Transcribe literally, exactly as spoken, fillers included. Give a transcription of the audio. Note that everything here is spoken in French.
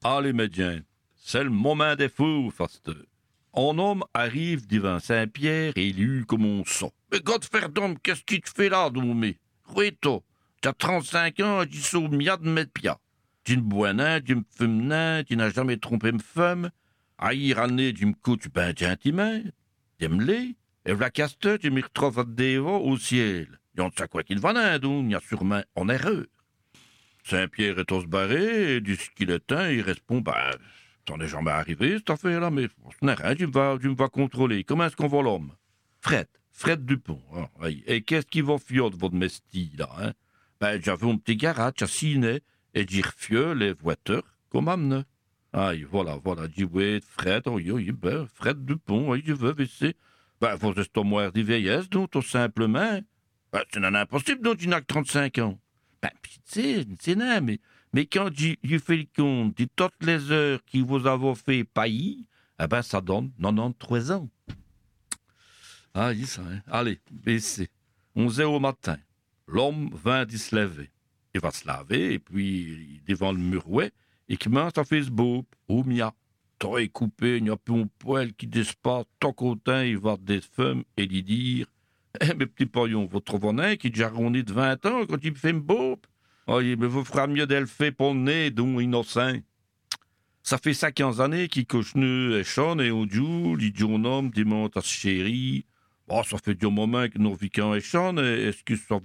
Allez, médecin, c'est le moment des fous, faste. Un homme arrive devant Saint-Pierre et il eut comme on sent. Mais Godferdom, qu'est-ce qu'il te fait là, Doumé? Ruito, t'as trente-cinq ans et tu sauves mia de mes pia. Tu ne bois nain, tu me fumes nain, tu n'as jamais trompé me femme. Aïe, année, tu me coûtes ben gentiment. T'aimes-les? Et v'la caste, tu m'y retrouves à dévo au ciel. Y'en sait quoi qu'il va nain, donc, y a sûrement en erreur. Saint-Pierre est se barré, et du ce qu'il est un, il répond, bah, t'en es jamais arrivé, cette affaire-là, mais ce n'est rien, tu me vas, tu me vas contrôler. Comment est-ce qu'on voit l'homme? Fred, Fred Dupont. Ah, oui. Et qu'est-ce qui va fiot de votre mesti, là, hein? Ben, j'avais un petit garage à Ciné, et j'y refieux les voitures comme amne. Aïe, voilà, voilà, dis oui, Fred, oh, oui, ben, Fred Dupont, oui, je veux baisser. Ben, vous êtes au moins de vieillesse, donc, tout simplement. Ben, c'est un impossible, donc, tu n'as que trente-cinq ans. Ben, pis tu sais, c'est non, mais, mais quand j'ai fait le compte de toutes les heures qui vous avez fait paillis, eh ben, ça donne quatre-vingt-treize ans. Ah, il ça, hein. Allez, baissez. onze heures au matin. L'homme vint d'y se lever. Il va se laver, et puis, devant le muret, il commence à faire ce beau. Oh, mia. Toi est coupé, il n'y a plus un poil qui despace, tant qu'autant, il va des femmes et lui dire, eh, mes petits paillons, votre voisin qui déjà rondé de vingt ans quand il me fait me beau. Oh, mais vous fera mieux d'elle fait pour le nez, donc innocent. Ça fait ça quinze années qu'il coche et chonne et au jour, il dit au homme, dit monte à chérie. Oh, ça fait du moment que nos vicans et chonne, est-ce que ça